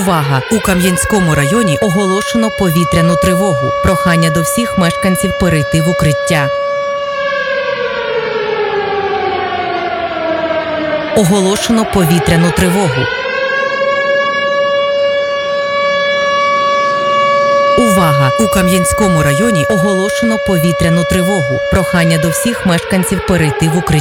Увага! У Кам'янському районі оголошено повітряну тривогу. Прохання до всіх мешканців перейти в укриття. Оголошено повітряну тривогу. Увага! У Кам'янському районі оголошено повітряну тривогу. Прохання до всіх мешканців перейти в укриття.